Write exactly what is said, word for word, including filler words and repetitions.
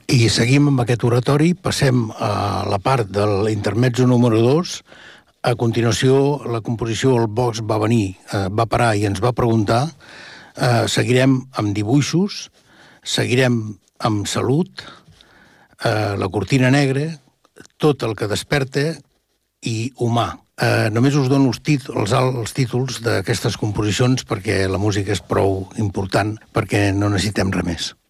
I seguim amb aquest oratori, passem a la part de l'intermezzo número dos. A continuació, la composició El Box va venir, eh, va parar i ens va preguntar. Eh, seguirem amb dibuixos, seguirem amb salut, eh, la cortina negra, tot el que desperta i humà. Eh, només us dono els, tit els, els títols d'aquestes composicions perquè la música és prou important, perquè no necessitem res més.